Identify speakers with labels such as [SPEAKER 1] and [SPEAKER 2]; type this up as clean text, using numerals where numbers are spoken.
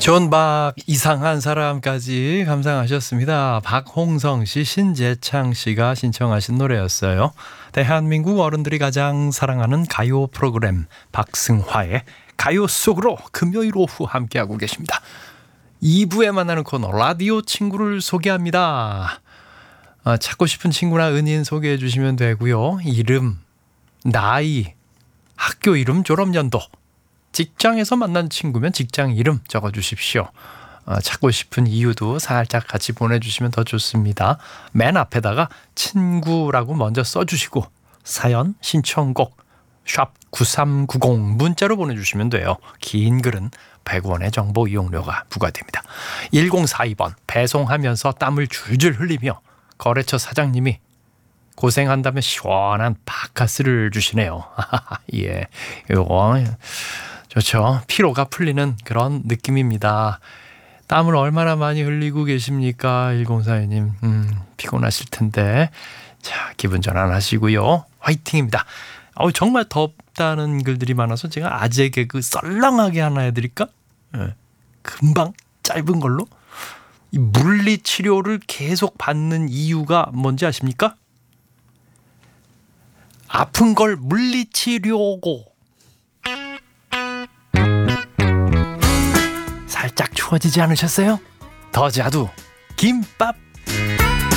[SPEAKER 1] 존박 이상한 사람까지 감상하셨습니다. 박홍성 씨, 신재창 씨가 신청하신 노래였어요. 대한민국 어른들이 가장 사랑하는 가요 프로그램 박승화의 가요 속으로 금요일 오후 함께하고 계십니다. 2부에 만나는 코너 라디오 친구를 소개합니다. 찾고 싶은 친구나 은인 소개해 주시면 되고요. 이름, 나이, 학교 이름, 졸업연도, 직장에서 만난 친구면 직장 이름 적어주십시오. 찾고 싶은 이유도 살짝 같이 보내주시면 더 좋습니다. 맨 앞에다가 친구라고 먼저 써주시고 사연, 신청곡 샵 9390 문자로 보내주시면 돼요. 긴 글은 100원의 정보 이용료가 부과됩니다. 1042번 배송하면서 땀을 줄줄 흘리며 거래처 사장님이 고생한다며 시원한 바카스를 주시네요. 예, 요거 좋죠. 피로가 풀리는 그런 느낌입니다. 땀을 얼마나 많이 흘리고 계십니까? 1042님 피곤하실 텐데 자, 기분 전환하시고요. 화이팅입니다. 정말 덥다는 글들이 많아서 제가 아재 개그 썰렁하게 하나 해드릴까? 금방 짧은 걸로. 이 물리치료를 계속 받는 이유가 뭔지 아십니까? 아픈 걸 물리치료고. 살짝 추워지지 않으셨어요? 더 자두 김밥